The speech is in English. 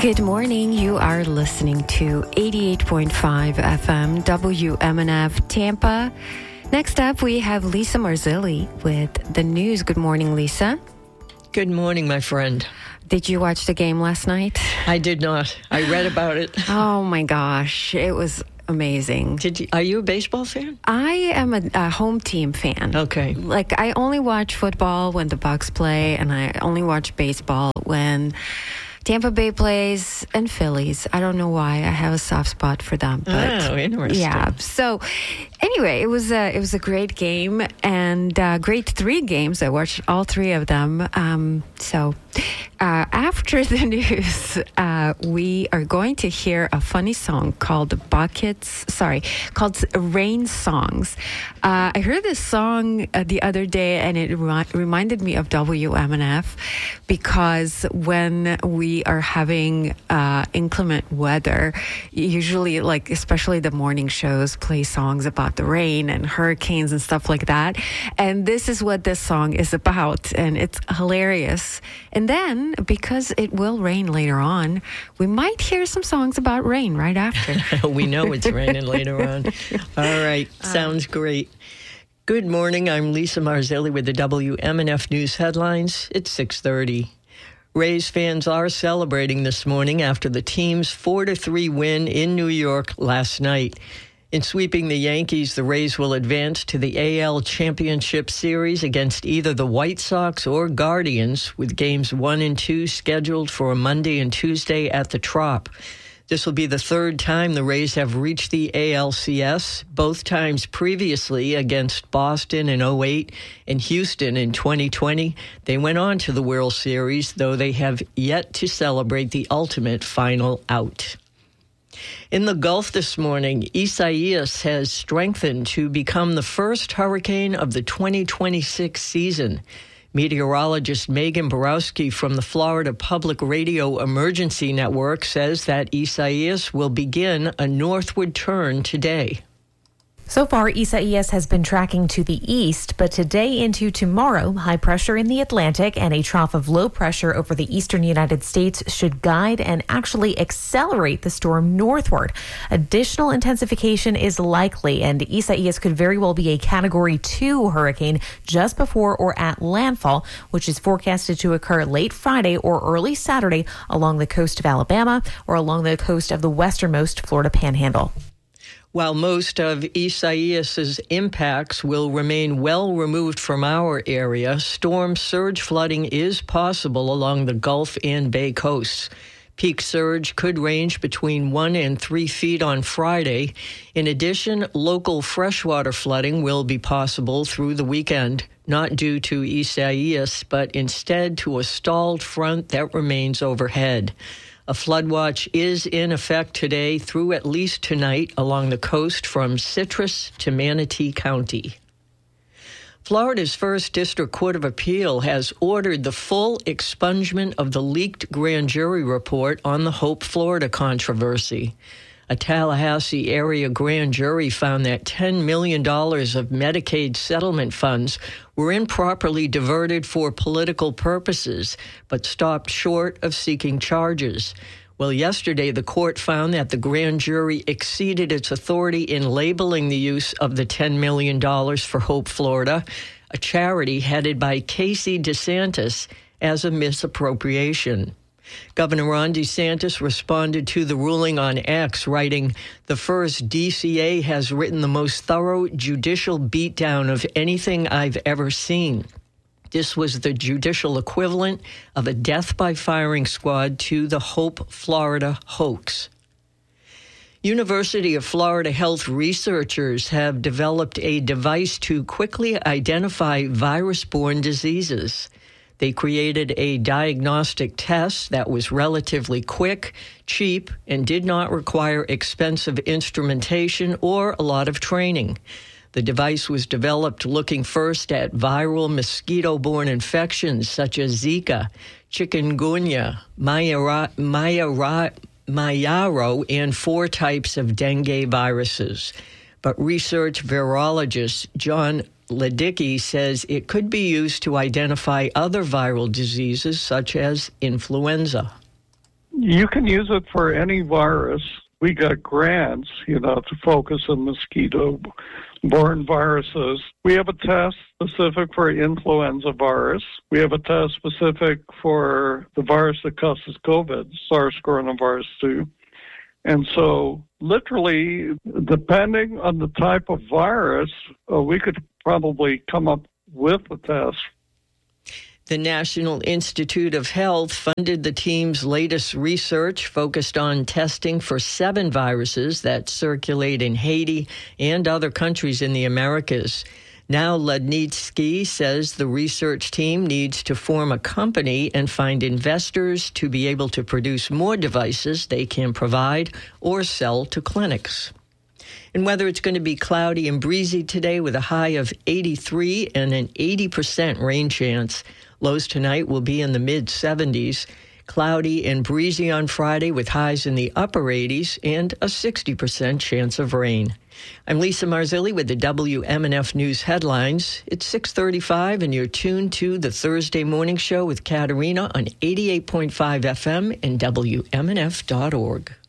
Good morning. You are listening to 88.5 FM WMNF Tampa. Next up, we have Lisa Marzilli with the news. Good morning, Lisa. Good morning, my friend. Did you watch the game last night? I did not. I read about it. Oh, my gosh. It was amazing. Are you a baseball fan? I am a home team fan. Okay. Like, I only watch football when the Bucks play, and I only watch baseball when Tampa Bay plays and Phillies. I don't know why. I have a soft spot for them. But interesting. Yeah. So anyway, it was a great game and great 3 games. I watched all 3 of them. After the news, we are going to hear a funny song called Rain Songs. I heard this song the other day, and it reminded me of WMNF because when we are having inclement weather, usually, like, especially the morning shows play songs about the rain and hurricanes and stuff like that. And this is what this song is about, and it's hilarious. And then, because it will rain later on, we might hear some songs about rain right after. We know it's raining later on. All right. Sounds great. Good morning. I'm Lisa Marzilli with the WMNF News headlines. It's 6:30. Rays fans are celebrating this morning after the team's 4-3 win in New York last night. In sweeping the Yankees, the Rays will advance to the AL Championship Series against either the White Sox or Guardians, with games 1 and 2 scheduled for a Monday and Tuesday at the Trop. This will be the 3rd time the Rays have reached the ALCS, both times previously against Boston in 2008 and Houston in 2020. They went on to the World Series, though they have yet to celebrate the ultimate final out. In the Gulf this morning, Isaias has strengthened to become the first hurricane of the 2026 season. Meteorologist Megan Borowski from the Florida Public Radio Emergency Network says that Isaias will begin a northward turn today. So far, Isaias has been tracking to the east, but today into tomorrow, high pressure in the Atlantic and a trough of low pressure over the eastern United States should guide and actually accelerate the storm northward. Additional intensification is likely, and Isaias could very well be a Category 2 hurricane just before or at landfall, which is forecasted to occur late Friday or early Saturday along the coast of Alabama or along the coast of the westernmost Florida Panhandle. While most of Isaias's impacts will remain well removed from our area, storm surge flooding is possible along the Gulf and Bay coasts. Peak surge could range between 1 and 3 feet on Friday. In addition, local freshwater flooding will be possible through the weekend, not due to Isaias, but instead to a stalled front that remains overhead. A flood watch is in effect today through at least tonight along the coast from Citrus to Manatee County. Florida's First District Court of Appeal has ordered the full expungement of the leaked grand jury report on the Hope, Florida controversy. A Tallahassee area grand jury found that $10 million of Medicaid settlement funds were improperly diverted for political purposes, but stopped short of seeking charges. Well, yesterday, the court found that the grand jury exceeded its authority in labeling the use of the $10 million for Hope, Florida, a charity headed by Casey DeSantis, as a misappropriation. Governor Ron DeSantis responded to the ruling on X, writing, "The first DCA has written the most thorough judicial beatdown of anything I've ever seen. This was the judicial equivalent of a death by firing squad to the Hope, Florida hoax." University of Florida health researchers have developed a device to quickly identify virus-borne diseases. They created a diagnostic test that was relatively quick, cheap, and did not require expensive instrumentation or a lot of training. The device was developed looking first at viral mosquito-borne infections such as Zika, chikungunya, Mayaro, and 4 types of dengue viruses. But research virologist John Ledicki says it could be used to identify other viral diseases such as influenza. You can use it for any virus. We got grants, to focus on mosquito-borne viruses. We have a test specific for influenza virus. We have a test specific for the virus that causes COVID, SARS coronavirus 2. And so, literally, depending on the type of virus, we could probably come up with a test. The National Institute of Health funded the team's latest research focused on testing for 7 viruses that circulate in Haiti and other countries in the Americas. Now Lednitsky says the research team needs to form a company and find investors to be able to produce more devices they can provide or sell to clinics. And whether it's going to be cloudy and breezy today with a high of 83 and an 80% rain chance. Lows tonight will be in the mid-70s. Cloudy and breezy on Friday with highs in the upper 80s and a 60% chance of rain. I'm Lisa Marzilli with the WMNF News headlines. It's 6:35 and you're tuned to the Thursday Morning Show with Katerina on 88.5 FM and WMNF.org.